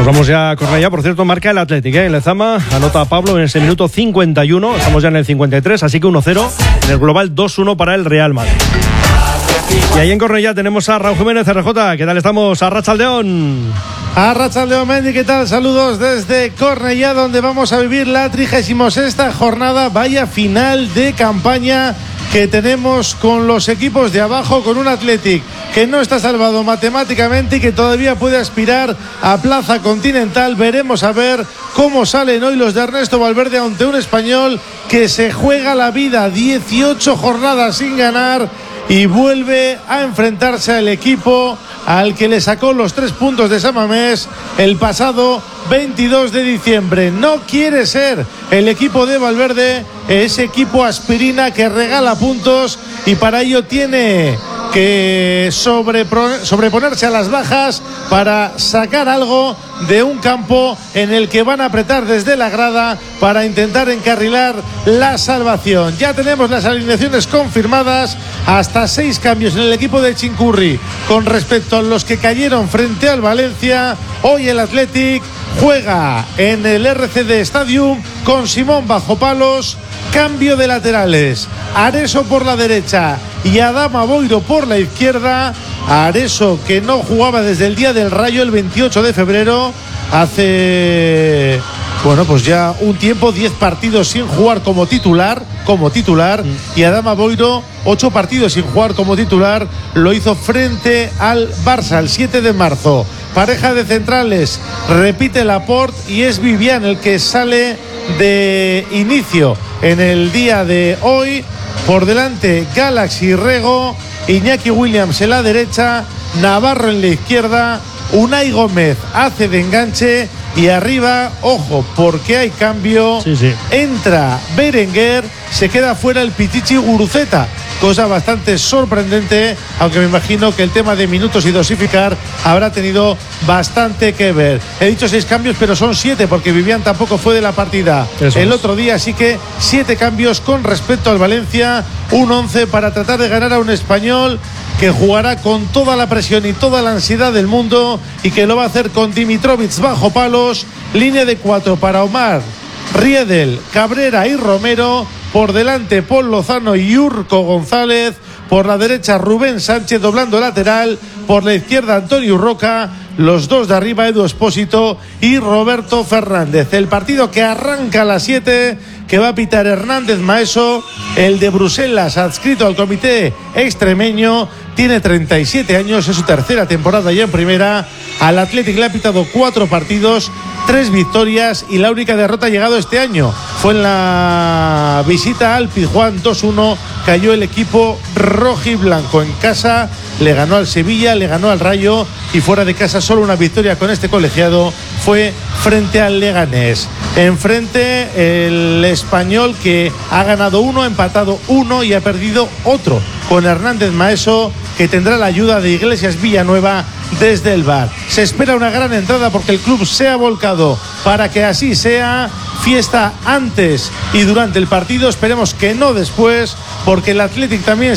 vamos ya a Cornellá. Por cierto, marca el Athletic, en Lezama. Anota a Pablo en ese minuto 51. Estamos ya en el 53, así que 1-0. En el global 2-1 para el Real Madrid. Y ahí en Cornellá tenemos a Raúl Jiménez, RJ. ¿Qué tal estamos? Arratsaldeon. Arratsaldeon, Mendy, ¿qué tal? Saludos desde Cornellá, donde vamos a vivir la 36ª jornada. Vaya final de campaña que tenemos con los equipos de abajo, con un Athletic que no está salvado matemáticamente y que todavía puede aspirar a plaza continental. Veremos a ver cómo salen hoy los de Ernesto Valverde ante un Español que se juega la vida, 18 jornadas sin ganar, y vuelve a enfrentarse al equipo al que le sacó los 3 puntos de San Mamés el pasado 22 de diciembre. No quiere ser el equipo de Valverde ese equipo aspirina que regala puntos, y para ello tiene que sobreponerse a las bajas para sacar algo de un campo en el que van a apretar desde la grada para intentar encarrilar la salvación. Ya tenemos las alineaciones confirmadas, hasta 6 cambios en el equipo de Chinchurri con respecto a los que cayeron frente al Valencia. Hoy el Athletic juega en el RCD Stadium con Simón bajo palos. Cambio de laterales: Areso por la derecha y Adama Boiro por la izquierda. Areso, que no jugaba desde el día del Rayo, el 28 de febrero, hace pues ya un tiempo, 10 partidos sin jugar como titular, y Adama Boiro 8 partidos sin jugar como titular, lo hizo frente al Barça el 7 de marzo. Pareja de centrales, repite Laporte y es Vivian el que sale de inicio en el día de hoy. Por delante Galaxy, Rego, Iñaki Williams en la derecha, Navarro en la izquierda, Unai Gómez hace de enganche, y arriba, ojo, porque hay cambio. Sí. Entra Berenguer, se queda fuera el Pichichi Guruceta, cosa bastante sorprendente, aunque me imagino que el tema de minutos y dosificar habrá tenido bastante que ver. He dicho 6 cambios, pero son 7 porque Vivian tampoco fue de la partida el otro día, así que 7 cambios con respecto al Valencia. Un 11 para tratar de ganar a un Español que jugará con toda la presión y toda la ansiedad del mundo, y que lo va a hacer con Dimitrovic bajo palos. Línea de 4 para Omar, Riedel, Cabrera y Romero. Por delante Paul Lozano y Urco González. Por la derecha Rubén Sánchez doblando lateral. Por la izquierda Antonio Roca. Los dos de arriba Edu Espósito y Roberto Fernández. El partido que arranca a las 7, que va a pitar Hernández Maeso, el de Bruselas, adscrito al comité extremeño. Tiene 37 años, es su tercera temporada ya en primera. Al Athletic le ha pitado 4 partidos, 3 victorias, y la única derrota ha llegado este año fue en la visita al Pizjuán 2-1. Cayó el equipo rojiblanco. En casa le ganó al Sevilla, le ganó al Rayo, y fuera de casa solo una victoria con este colegiado fue frente al Leganés. Enfrente el Español, que ha ganado 1, ha empatado 1 y ha perdido otro, con Hernández Maeso, que tendrá la ayuda de Iglesias Villanueva desde el VAR. Se espera una gran entrada porque el club se ha volcado para que así sea. Fiesta antes y durante el partido, esperemos que no después, porque el Athletic también